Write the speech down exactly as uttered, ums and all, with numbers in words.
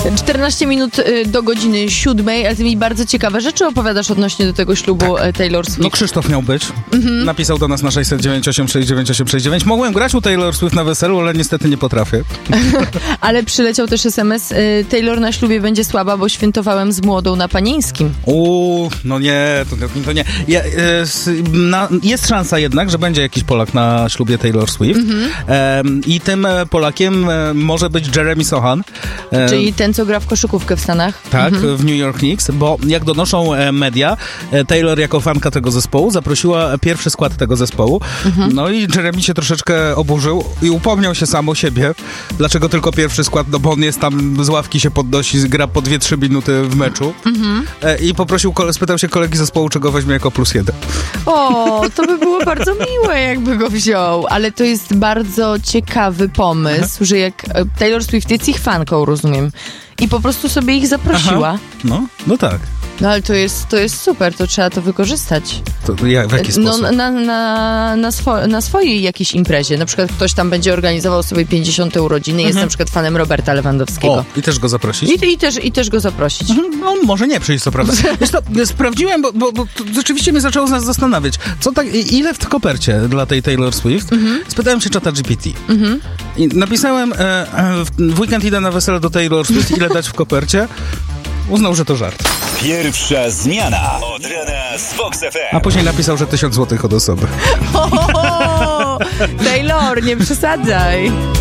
czternaście minut y, do godziny siódmej, ale ty mi bardzo ciekawe rzeczy opowiadasz odnośnie do tego ślubu tak. Taylor Swift. No Krzysztof miał być. Mhm. Napisał do nas na sześćset dziewięć osiem sześć dziewięć osiem sześć dziewięć. Mogłem grać u Taylor Swift na weselu, ale niestety nie potrafię. Ale przyleciał też es em es. Y, Taylor na ślubie będzie słaba, bo świętowałem z młodą na Panieńskim. Uuu, no nie, to, to nie. Ja, y, na, jest szansa jednak, że będzie jakiś Polak na ślubie Taylor Swift. Mhm. E, I tym Polakiem e, może być Jeremy Sohan. E, Czyli ten, co gra w koszykówkę w Stanach. Tak, mhm. w New York Knicks, bo jak donoszą e, media, e, Taylor jako fanka tego zespołu zaprosiła pierwszy skład tego zespołu. Mhm. No i Jeremy się troszeczkę oburzył i upomniał się sam o siebie. Dlaczego tylko pierwszy skład? No bo on jest tam, z ławki się podnosi, gra po dwie trzy minuty w meczu. Mhm. E, I poprosił, spytał się kolegi zespołu, czego weźmie jako plus jeden. O, to by było bardzo miłe, jakby go wziął. Ale to jest bardzo ciekawy pomysł, Aha. że jak Taylor Swift jest ich fanką, rozumiem, i po prostu sobie ich zaprosiła. Aha. No, no tak. No ale to jest, to jest super, to trzeba to wykorzystać. To jak, w jaki sposób? No na, na, na, swo, na swojej jakiejś imprezie. Na przykład ktoś tam będzie organizował sobie pięćdziesiąte urodziny, mhm. jest na przykład fanem Roberta Lewandowskiego. O, i też go zaprosić? I, i, też, i też go zaprosić. Mhm. No może nie przyjść, co prawda. Wiesz to, sprawdziłem, bo, bo, bo to rzeczywiście mnie zaczęło nas zastanawiać. Co tak, ile w kopercie dla tej Taylor Swift? Mhm. Spytałem się czata G P T. Mhm. I napisałem, e, e, w weekend idę na wesele do Taylor Swift, ile dać w kopercie? Uznał, że to żart. Pierwsza zmiana od rana z Vox F M. A później napisał, że tysiąc złotych od osoby. O, Taylor, nie przesadzaj.